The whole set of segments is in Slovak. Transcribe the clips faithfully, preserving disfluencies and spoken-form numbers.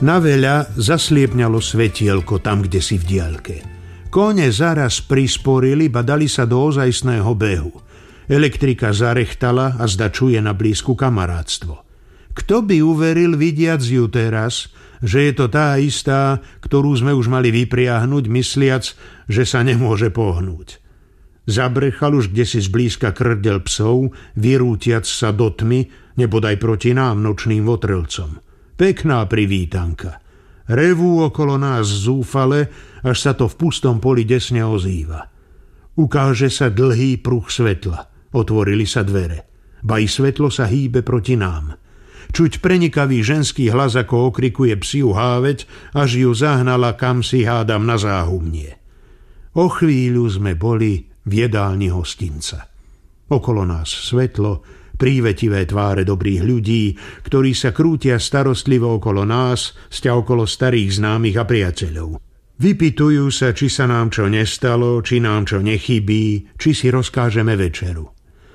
Naveľa zasliepňalo svetielko tam, kde si v diaľke. Kone zaraz prisporili, ba dali sa do ozajstného behu. Elektrika zarechtala a zdačuje na blízku kamarátstvo. Kto by uveril, vidiac ju teraz, že je to tá istá, ktorú sme už mali vypriahnuť, mysliac, že sa nemôže pohnúť. Zabrechal už kdesi zblízka krdel psov, vyrútiac sa do tmy, nebodaj proti nám, nočným votrelcom. Pekná privítanka. Revú okolo nás zúfale, až sa to v pustom poli desne ozýva. Ukáže sa dlhý pruh svetla. Otvorili sa dvere. Ba i svetlo sa hýbe proti nám. Čuť prenikavý ženský hlas, ako okrikuje psiu háveť, až ju zahnala kam si hádam na záhumnie. O chvíľu sme boli v jedálni hostinca. Okolo nás svetlo, prívetivé tváre dobrých ľudí, ktorí sa krútia starostlivo okolo nás, sťa okolo starých známych a priateľov. Vypytujú sa, či sa nám čo nestalo, či nám čo nechybí, či si rozkážeme večeru.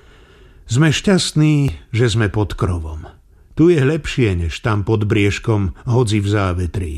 Sme šťastní, že sme pod krovom. Tu je lepšie, než tam pod briežkom, hodzi v závetrí.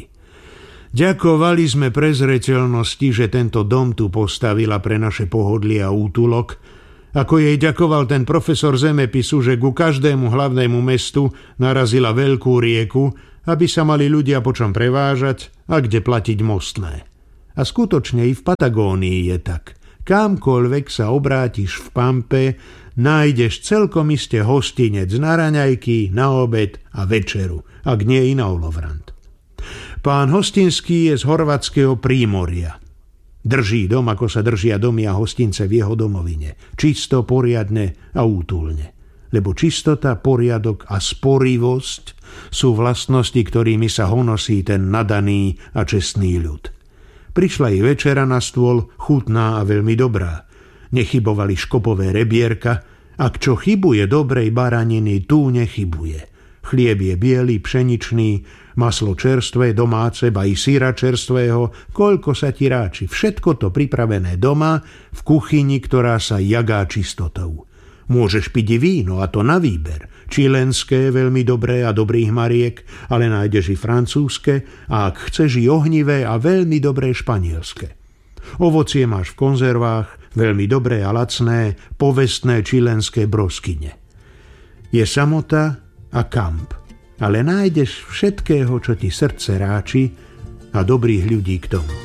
Ďakovali sme prezreteľnosti, že tento dom tu postavila pre naše pohodlie a útulok, ako jej ďakoval ten profesor zemepisu, že ku každému hlavnému mestu narazila veľkú rieku, aby sa mali ľudia po čom prevážať a kde platiť mostné. A skutočne i v Patagónii je tak. Kamkoľvek sa obrátiš v Pampe, nájdeš celkom iste hostinec na raňajky, na obed a večeru, ak nie i na olovrant. Pán hostinský je z horvatského prímoria. Drží dom, ako sa držia domy a hostince v jeho domovine. Čisto, poriadne a útulne. Lebo čistota, poriadok a sporivosť sú vlastnosti, ktorými sa honosí ten nadaný a čestný ľud. Prišla i večera na stôl, chutná a veľmi dobrá. Nechybovali škopové rebierka, ak čo chybuje dobrej baraniny, tu nechybuje. Chlieb je biely, pšeničný, maslo čerstvé, domáce, ba i syra čerstvého, koľko sa ti ráči. Všetko to pripravené doma, v kuchyni, ktorá sa jagá čistotou. Môžeš piť i víno, a to na výber. Čilenské, veľmi dobré a dobrých mariek, ale nájdeš i francúzske, a ak chceš i ohnivé a veľmi dobré španielske. Ovocie máš v konzervách, veľmi dobré a lacné, povestné čilenské broskyne. Je samota a kamp, ale nájdeš všetkého, čo ti srdce ráči, a dobrých ľudí k tomu.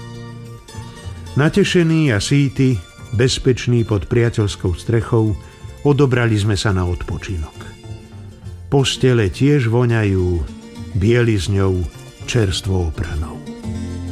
Natešený a síty, bezpečný pod priateľskou strechou, odobrali sme sa na odpočinok. Postele tiež voňajú bielizňou čerstvo opranou.